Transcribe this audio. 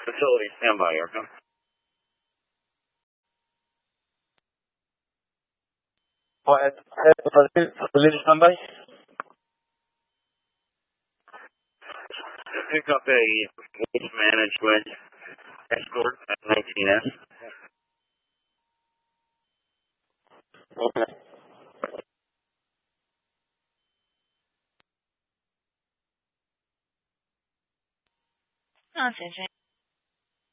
Facility standby, aircraft. Facility standby. Pick up a waste management escort at 19S. Okay. Attention,